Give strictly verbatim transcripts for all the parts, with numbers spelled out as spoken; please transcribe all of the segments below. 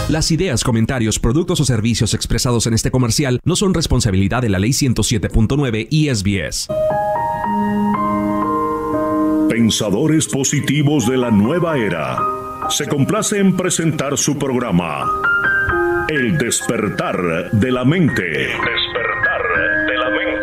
Las ideas, comentarios, productos o servicios expresados en este comercial no son responsabilidad de la Ley ciento siete punto nueve y S B S. Pensadores positivos de la nueva era. Se complace en presentar su programa, El despertar de la mente. El despertar de la mente.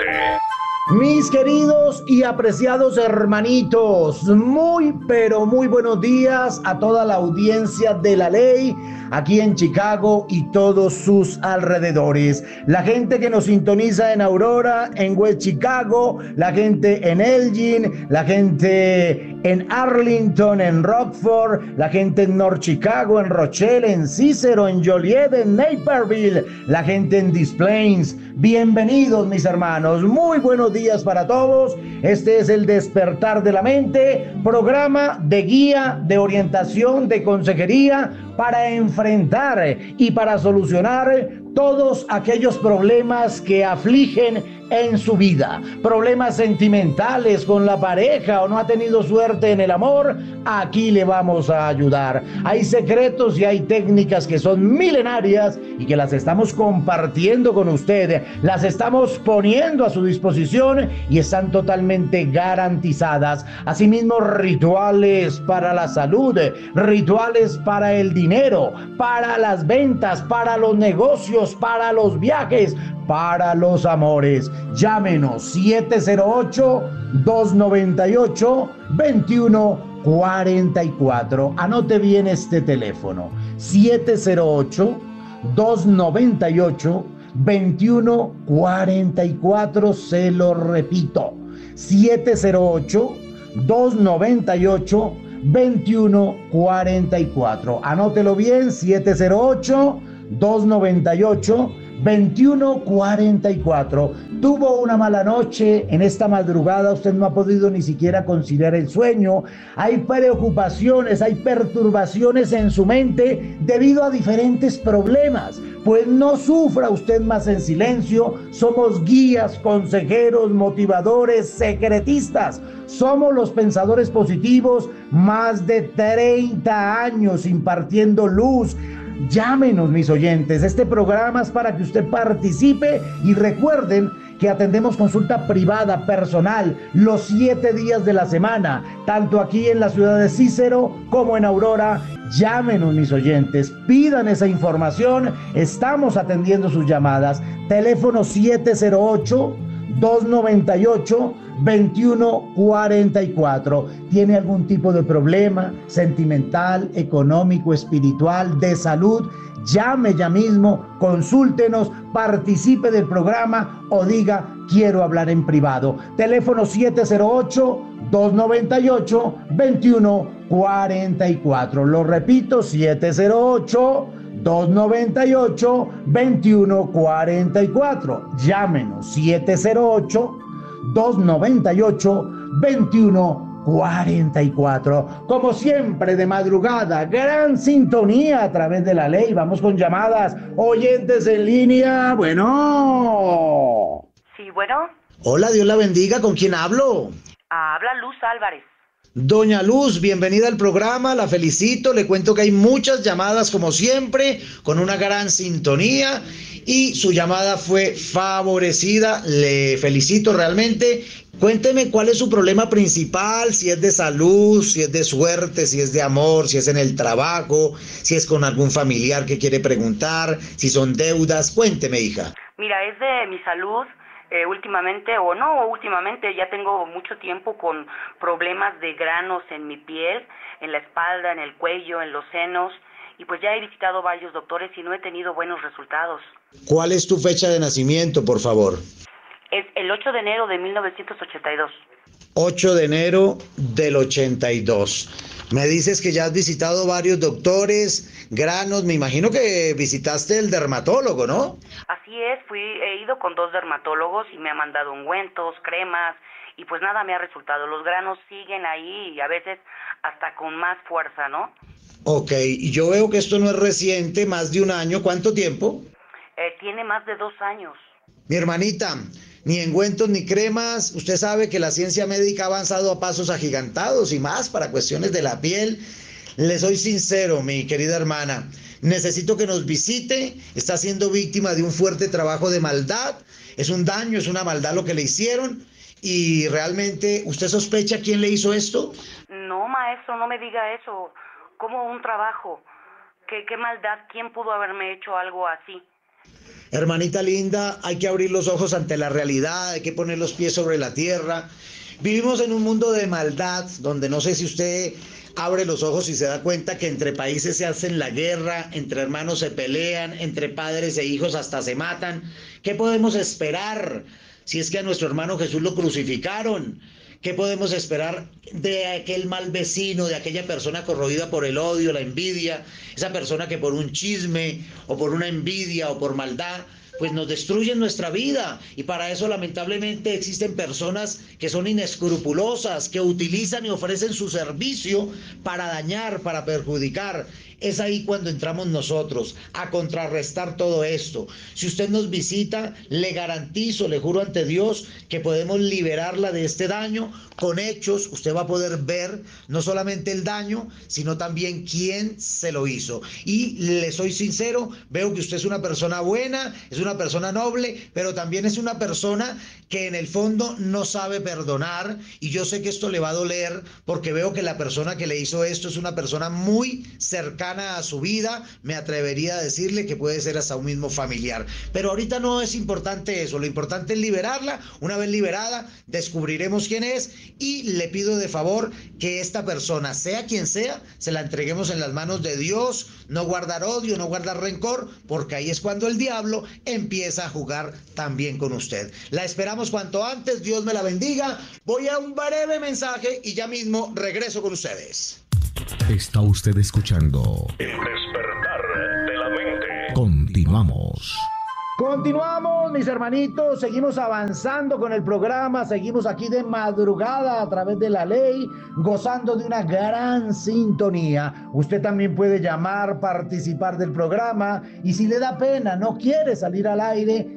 Mis queridos y apreciados hermanitos, muy pero muy buenos días a toda la audiencia de la ley aquí en Chicago y todos sus alrededores. La gente que nos sintoniza en Aurora, en West Chicago, la gente en Elgin, la gente en Arlington, en Rockford, la gente en North Chicago, en Rochelle, en Cicero, en Joliet, en Naperville, la gente en Des Plaines. Bienvenidos, mis hermanos, muy buenos días para todos. Este es el Despertar de la Mente, programa de guía, de orientación, de consejería para enfrentar y para solucionar todos aquellos problemas que afligen en su vida, problemas sentimentales con la pareja o no ha tenido suerte en el amor. Aquí le vamos a ayudar. Hay secretos y hay técnicas que son milenarias y que las estamos compartiendo con usted, las estamos poniendo a su disposición y están totalmente garantizadas. Asimismo, rituales para la salud, rituales para el dinero, para las ventas, para los negocios, para los viajes, para los amores. Llámenos siete cero ocho, dos nueve ocho, dos uno cuatro cuatro. Anote bien este teléfono: siete cero ocho, dos nueve ocho, dos uno cuatro cuatro. Se lo repito: siete cero ocho, dos nueve ocho, dos uno cuatro cuatro. Anótelo bien: siete cero ocho, dos nueve ocho, dos uno cuatro cuatro. Tuvo una mala noche en esta madrugada, usted no ha podido ni siquiera conciliar el sueño, hay preocupaciones, hay perturbaciones en su mente debido a diferentes problemas. Pues no sufra usted más en silencio. Somos guías, consejeros, motivadores, secretistas. Somos los pensadores positivos, más de treinta años impartiendo luz. Llámenos, mis oyentes. Este programa es para que usted participe y recuerden que atendemos consulta privada, personal, los siete días de la semana, tanto aquí en la ciudad de Cicero como en Aurora. Llámenos, mis oyentes, pidan esa información, estamos atendiendo sus llamadas. Teléfono siete cero ocho, dos nueve ocho, dos uno cuatro cuatro. ¿Tiene algún tipo de problema sentimental, económico, espiritual, de salud? Llame ya mismo, consúltenos, participe del programa o diga: quiero hablar en privado. Teléfono siete cero ocho, dos nueve ocho, dos uno cuatro cuatro. Lo repito: siete cero ocho, dos nueve ocho, dos uno cuatro cuatro. Llámenos: siete cero ocho, dos nueve ocho, dos uno cuarenta y cuatro. Como siempre, de madrugada, gran sintonía a través de la ley. Vamos con llamadas. Oyentes en línea. Bueno. Sí, bueno. Hola, Dios la bendiga. ¿Con quién hablo? Habla Luz Álvarez. Doña Luz, bienvenida al programa, la felicito, le cuento que hay muchas llamadas como siempre, con una gran sintonía y su llamada fue favorecida, le felicito realmente. Cuénteme cuál es su problema principal, si es de salud, si es de suerte, si es de amor, si es en el trabajo, si es con algún familiar que quiere preguntar, si son deudas. Cuénteme, hija. Mira, es de mi salud. Eh, últimamente, o no últimamente, ya tengo mucho tiempo con problemas de granos en mi piel, en la espalda, en el cuello, en los senos, y pues ya he visitado varios doctores y no he tenido buenos resultados. ¿Cuál es tu fecha de nacimiento, por favor? Es el ocho de enero de mil novecientos ochenta y dos. ocho de enero del ochenta y dos. Me dices que ya has visitado varios doctores, granos, me imagino que visitaste el dermatólogo, ¿no? Así es, fui, he ido con dos dermatólogos y me han mandado ungüentos, cremas, y pues nada me ha resultado. Los granos siguen ahí y a veces hasta con más fuerza, ¿no? Ok, y yo veo que esto no es reciente, más de un año. ¿Cuánto tiempo? Eh, tiene más de dos años. Mi hermanita, ni ungüentos ni cremas. Usted sabe que la ciencia médica ha avanzado a pasos agigantados y más para cuestiones de la piel. Le soy sincero, mi querida hermana. Necesito que nos visite. Está siendo víctima de un fuerte trabajo de maldad. Es un daño, es una maldad lo que le hicieron. Y realmente, ¿usted sospecha quién le hizo esto? No, maestro, no me diga eso. ¿Cómo un trabajo? ¿Qué, qué maldad? ¿Quién pudo haberme hecho algo así? Hermanita linda, hay que abrir los ojos ante la realidad, hay que poner los pies sobre la tierra. Vivimos en un mundo de maldad, donde no sé si usted abre los ojos y se da cuenta que entre países se hacen la guerra, entre hermanos se pelean, entre padres e hijos hasta se matan. ¿Qué podemos esperar si es que a nuestro hermano Jesús lo crucificaron? ¿Qué podemos esperar de aquel mal vecino, de aquella persona corroída por el odio, la envidia, esa persona que por un chisme o por una envidia o por maldad pues nos destruyen nuestra vida? Y para eso lamentablemente existen personas que son inescrupulosas, que utilizan y ofrecen su servicio para dañar, para perjudicar. Es ahí cuando entramos nosotros a contrarrestar todo esto. Si usted nos visita, le garantizo, le juro ante Dios que podemos liberarla de este daño con hechos. Usted va a poder ver no solamente el daño, sino también quién se lo hizo. Y le soy sincero, veo que usted es una persona buena, es una persona noble, pero también es una persona que en el fondo no sabe perdonar. Y yo sé que esto le va a doler porque veo que la persona que le hizo esto es una persona muy cercana a su vida. Me atrevería a decirle que puede ser hasta un mismo familiar. Pero ahorita no es importante eso, lo importante es liberarla. Una vez liberada, descubriremos quién es y le pido de favor que esta persona, sea quien sea, se la entreguemos en las manos de Dios. No guardar odio, no guardar rencor, porque ahí es cuando el diablo empieza a jugar también con usted. La esperamos cuanto antes, Dios me la bendiga. Voy a un breve mensaje y ya mismo regreso con ustedes. Está usted escuchando El despertar de la mente. Continuamos. Continuamos, mis hermanitos, seguimos avanzando con el programa, seguimos aquí de madrugada a través de la ley, gozando de una gran sintonía. Usted también puede llamar, participar del programa, y si le da pena, no quiere salir al aire,